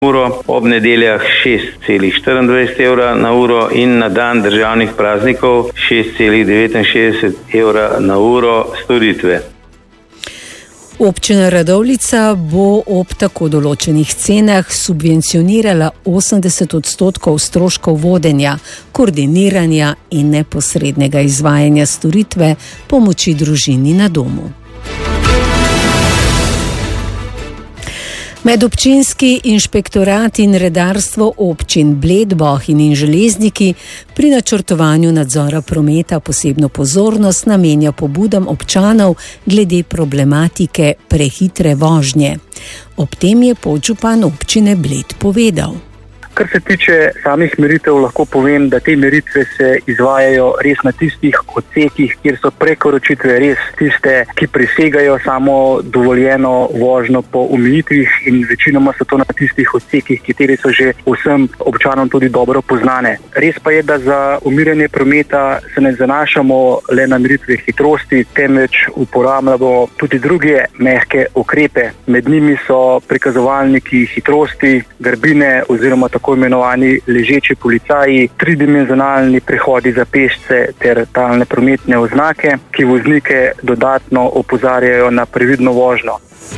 uro, ob nedeljah 6,24 evra na uro in na dan državnih praznikov 6,69 evra na uro storitve. Občina Radovljica bo ob tako določenih cenah subvencionirala 80% stroškov vodenja, koordiniranja in neposrednega izvajanja storitve pomoči družini na domu. Medobčinski inšpektorat in redarstvo občin Bled, Bohinj in Železniki pri načrtovanju nadzora prometa posebno pozornost namenja pobudam občanov glede problematike prehitre vožnje. Ob tem je podžupan občine Bled povedal. Kar se tiče samih meritev, lahko povem, da te meritve se izvajajo res na tistih odsekih, kjer so prekoračitve res tiste, ki presegajo samo dovoljeno vožnjo po omejitvih, in večinoma so to na tistih odsekih, kateri so že vsem občanom tudi dobro poznane. Res pa je, da za umirjanje prometa se ne zanašamo le na meritve hitrosti, temveč uporabljamo tudi druge mehke ukrepe. Med njimi so prikazovalniki hitrosti, grbine oziroma tako imenovani ležeči policaji, tridimenzionalni prehodi za pešce ter talne prometne oznake, ki voznike dodatno opozarjajo na previdno vožnjo.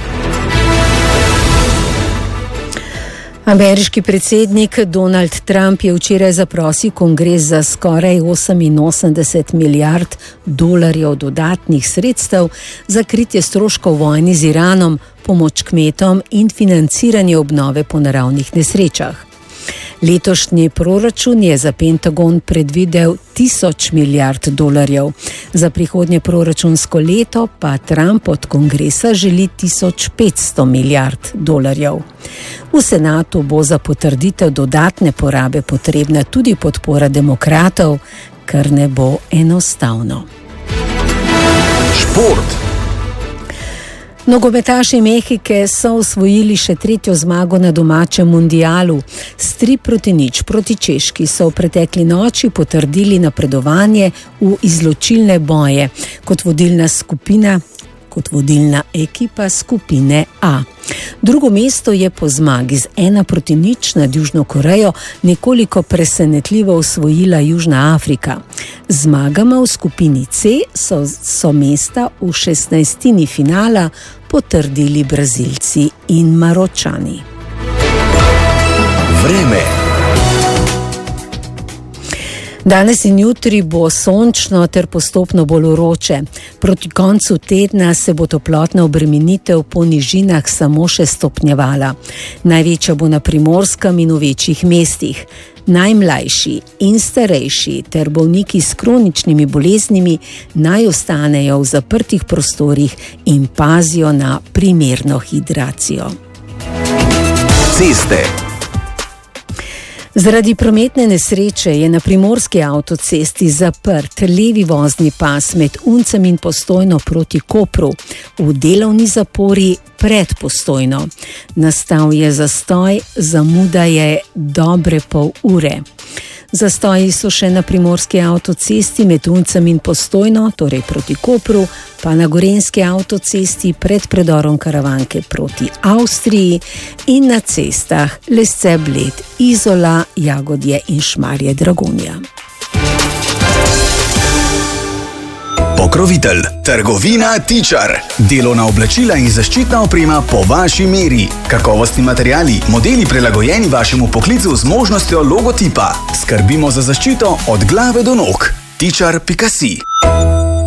Ameriški predsednik Donald Trump je včeraj zaprosil kongres za skoraj 88 milijard dolarjev dodatnih sredstev za kritje stroškov vojni z Iranom, pomoč kmetom in financiranje obnove po naravnih nesrečah. Letošnji proračun je za Pentagon predvidel 1000 milijard dolarjev. Za prihodnje proračunsko leto pa Trump od kongresa želi 1500 milijard dolarjev. V senatu bo za potrditev dodatne porabe potrebna tudi podpora demokratov, kar ne bo enostavno. Šport. Nogometaši Mehike so osvojili še 3. zmago na domačem mundialu. S 3-0 proti Češki so v pretekli noči potrdili napredovanje v izločilne boje kot vodilna ekipa skupine A. Drugo mesto je po zmagi z 1-0 nad Južno Korejo nekoliko presenetljivo osvojila Južna Afrika. Zmagama v skupini C so mesta v 16. finala potrdili Brazilci in Maročani. Vreme. Danes in jutri bo sončno ter postopno bolj vroče. Proti koncu tedna se bo toplotna obremenitev po nižinah samo še stopnjevala. Največja bo na Primorskem in v večjih mestih. Najmlajši in starejši ter bolniki s kroničnimi boleznimi naj ostanejo v zaprtih prostorih in pazijo na primerno hidracijo. Ceste. Zaradi prometne nesreče je na primorski avtocesti zaprt levi vozni pas med Uncem in Postojno proti Kopru, v delovni zapori pred Postojno. Nastal je zastoj, zamuda je dobre pol ure. Zastoji so še na primorski avtocesti med Uncem in Postojno, torej proti Kopru, pa na gorenski avtocesti pred predorom Karavanke proti Avstriji in na cestah Lesce, Bled, Izola, Jagodje in Šmarje Dragonja. Pokrovitelj, trgovina Tičar. Delovna oblačila in zaščitna oprema po vaši meri. Kakovostni materiali, modeli prilagojeni vašemu poklicu z možnostjo logotipa. Skrbimo za zaščito od glave do nog. Tičar.si